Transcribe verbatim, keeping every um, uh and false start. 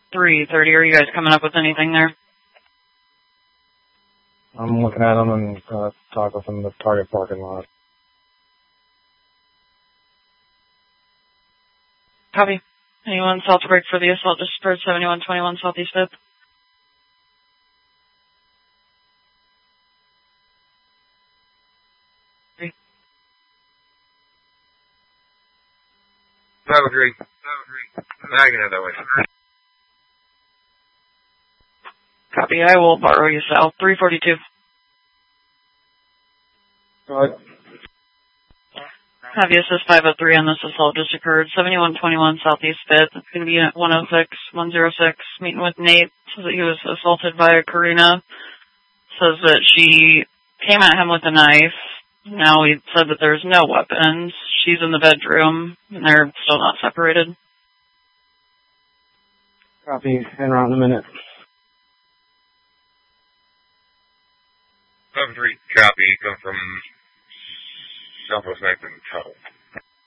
three thirty. Are you guys coming up with anything there? I'm looking at them and uh, talk with them in the Target parking lot. Copy. Anyone south to break for the assault dispersed seventy-one twenty-one Southeast fifth? Three. Level three. Level three. Now you can head that way. Copy. I will borrow you south. three forty-two. Right. Have you assist five oh three on this assault just occurred. seventy-one twenty-one Southeast fifth. It's going to be at one oh six one oh six. Meeting with Nate. Says that he was assaulted by Karina. Says that she came at him with a knife. Now he said that there's no weapons. She's in the bedroom, and they're still not separated. Copy. En route in a minute. Level three. Copy. Come from Southwest ninth and Tuttle.